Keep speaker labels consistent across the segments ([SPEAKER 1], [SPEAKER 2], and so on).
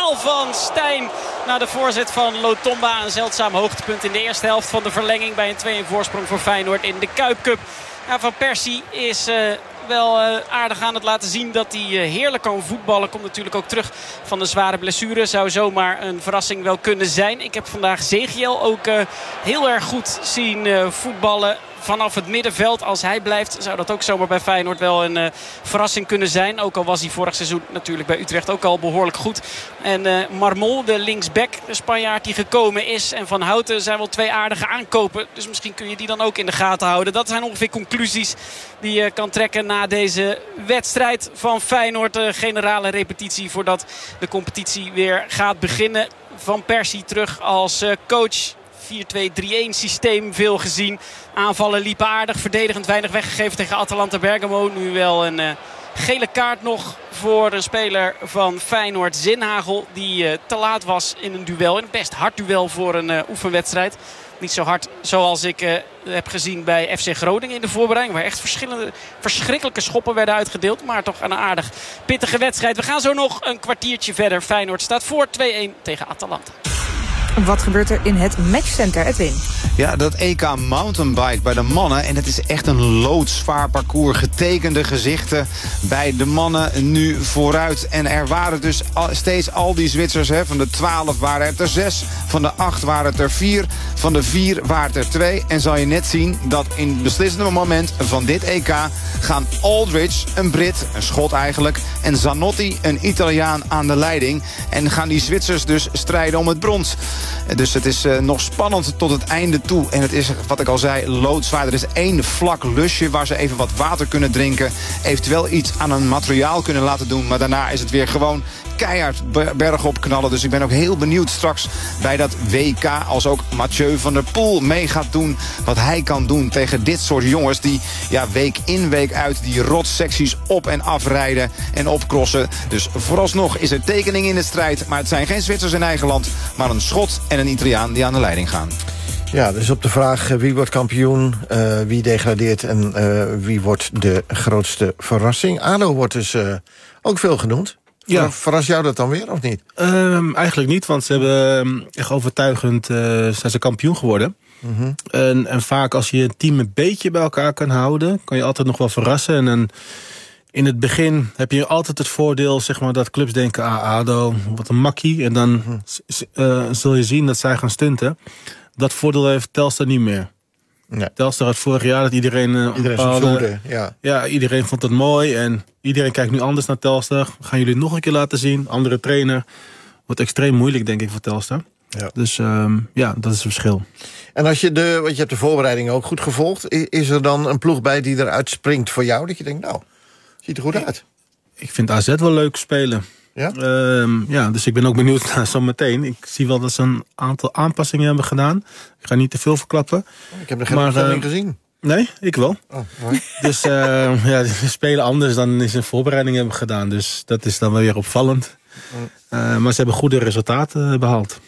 [SPEAKER 1] paal van Stijn naar de voorzet van Lotomba. Een zeldzaam hoogtepunt in de eerste helft van de verlenging bij een 2-1 voorsprong voor Feyenoord in de Kuip Cup. Ja, Van Persie is wel aardig aan het laten zien dat hij heerlijk kan voetballen. Komt natuurlijk ook terug van de zware blessure. Zou zomaar een verrassing wel kunnen zijn. Ik heb vandaag Zegiel ook heel erg goed zien voetballen. Vanaf het middenveld, als hij blijft, zou dat ook zomaar bij Feyenoord wel een verrassing kunnen zijn. Ook al was hij vorig seizoen natuurlijk bij Utrecht ook al behoorlijk goed. En Marmol, de linksback, de Spanjaard die gekomen is. En Van Houten zijn wel 2 aardige aankopen. Dus misschien kun je die dan ook in de gaten houden. Dat zijn ongeveer conclusies die je kan trekken na deze wedstrijd van Feyenoord. De generale repetitie voordat de competitie weer gaat beginnen. Van Persie terug als coach. 4-2-3-1 systeem veel gezien. Aanvallen liepen aardig. Verdedigend weinig weggegeven tegen Atalanta Bergamo. Nu wel een gele kaart nog voor een speler van Feyenoord, Zinhagel. Die te laat was in een duel. Een best hard duel voor een oefenwedstrijd. Niet zo hard zoals ik heb gezien bij FC Groningen in de voorbereiding. Waar echt verschrikkelijke schoppen werden uitgedeeld. Maar toch een aardig pittige wedstrijd. We gaan zo nog een kwartiertje verder. Feyenoord staat voor 2-1 tegen Atalanta.
[SPEAKER 2] Wat gebeurt er in het matchcenter, Edwin?
[SPEAKER 3] Ja, dat EK mountainbike bij de mannen. En het is echt een loodzwaar parcours. Getekende gezichten bij de mannen nu vooruit. En er waren dus steeds al die Zwitsers. Van de 12 waren het er 6. Van de 8 waren het er 4. Van de 4 waren het er 2. En zal je net zien dat in het beslissende moment van dit EK gaan Aldridge, een Brit, een Schot eigenlijk, en Zanotti, een Italiaan, aan de leiding. En gaan die Zwitsers dus strijden om het brons. Dus het is nog spannend tot het einde toe. En het is, wat ik al zei, loodzwaar. Er is 1 vlak lusje waar ze even wat water kunnen drinken. Eventueel iets aan een materiaal kunnen laten doen. Maar daarna is het weer gewoon keihard bergop knallen. Dus ik ben ook heel benieuwd straks bij dat WK, als ook Mathieu van der Poel mee gaat doen, wat hij kan doen tegen dit soort jongens die week in week uit die rotsecties op en afrijden en opcrossen. Dus vooralsnog is er tekening in de strijd. Maar het zijn geen Zwitsers in eigen land, maar een Schot en een Italiaan die aan de leiding gaan.
[SPEAKER 4] Ja, dus op de vraag wie wordt kampioen, wie degradeert en wie wordt de grootste verrassing. ADO wordt dus ook veel genoemd. Ja. Verrast jou dat dan weer, of niet?
[SPEAKER 5] Eigenlijk niet, want ze hebben echt overtuigend zijn ze kampioen geworden. Mm-hmm. En vaak als je een team een beetje bij elkaar kan houden, kan je altijd nog wel verrassen. En in het begin heb je altijd het voordeel, zeg maar, dat clubs denken, ADO, wat een makkie. En dan zul je zien dat zij gaan stunten. Dat voordeel heeft Telstar niet meer. Nee. Telstar had vorig jaar dat iedereen
[SPEAKER 4] voelde,
[SPEAKER 5] ja, iedereen vond het mooi. En iedereen kijkt nu anders naar Telstar. Gaan jullie nog een keer laten zien. Andere trainer. Wordt extreem moeilijk, denk ik, voor Telstar. Ja. Dus dat is het verschil. En
[SPEAKER 4] als want je hebt de voorbereiding ook goed gevolgd. Is er dan een ploeg bij die eruit springt voor jou? Dat je denkt, nou, ziet er goed uit.
[SPEAKER 5] Ik vind AZ wel leuk spelen.
[SPEAKER 4] Ja?
[SPEAKER 5] Dus ik ben ook benieuwd naar zo meteen. Ik zie wel dat ze een aantal aanpassingen hebben gedaan. Ik ga niet te veel verklappen.
[SPEAKER 4] Ik heb er geen opstelling gezien.
[SPEAKER 5] Nee, ik wel.
[SPEAKER 4] Oh, mooi.
[SPEAKER 5] Dus ze spelen anders dan ze in voorbereiding hebben gedaan. Dus dat is dan wel weer opvallend. Maar ze hebben goede resultaten behaald.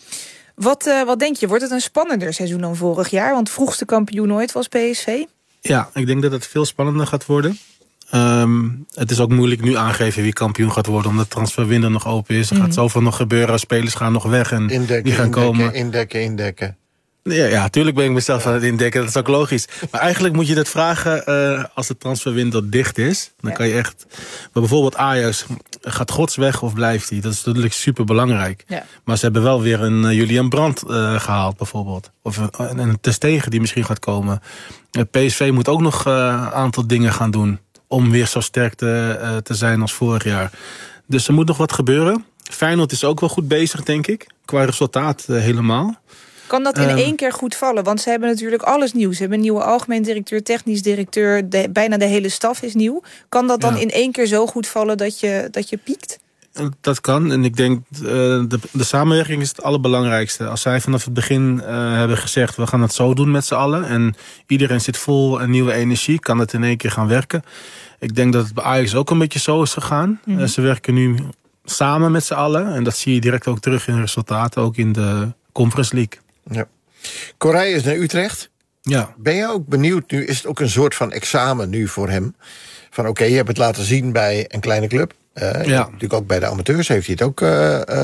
[SPEAKER 2] Wat denk je? Wordt het een spannender seizoen dan vorig jaar? Want vroegste kampioen ooit was PSV.
[SPEAKER 5] Ja, ik denk dat het veel spannender gaat worden. Het is ook moeilijk nu aangeven wie kampioen gaat worden, omdat de transferwindow nog open is. Er gaat zoveel nog gebeuren. Spelers gaan nog weg en die gaan komen.
[SPEAKER 4] Indekken.
[SPEAKER 5] Ja, tuurlijk ben ik mezelf aan het indekken. Dat is ook logisch. Maar eigenlijk moet je dat vragen als de transferwindow dicht is. Dan kan je echt. Maar bijvoorbeeld Ajax, gaat Gods weg of blijft hij? Dat is natuurlijk super belangrijk. Ja. Maar ze hebben wel weer een Julian Brandt gehaald, bijvoorbeeld. Of een Ter Stegen die misschien gaat komen. PSV moet ook nog een aantal dingen gaan doen om weer zo sterk te zijn als vorig jaar. Dus er moet nog wat gebeuren. Feyenoord is ook wel goed bezig, denk ik. Qua resultaat helemaal.
[SPEAKER 2] Kan dat in één keer goed vallen? Want ze hebben natuurlijk alles nieuw. Ze hebben een nieuwe algemeen directeur, technisch directeur. Bijna de hele staf is nieuw. Kan dat dan in één keer zo goed vallen dat je piekt?
[SPEAKER 5] Dat kan. En ik denk, de samenwerking is het allerbelangrijkste. Als zij vanaf het begin hebben gezegd, we gaan het zo doen met z'n allen. En iedereen zit vol een nieuwe energie. Kan het in één keer gaan werken. Ik denk dat het bij Ajax ook een beetje zo is gegaan. Mm-hmm. Ze werken nu samen met z'n allen. En dat zie je direct ook terug in resultaten. Ook in de Conference League.
[SPEAKER 4] Ja. Correia is naar Utrecht.
[SPEAKER 5] Ja.
[SPEAKER 4] Ben je ook benieuwd, nu is het ook een soort van examen nu voor hem. Van oké, je hebt het laten zien bij een kleine club. Natuurlijk ook bij de amateurs heeft hij het ook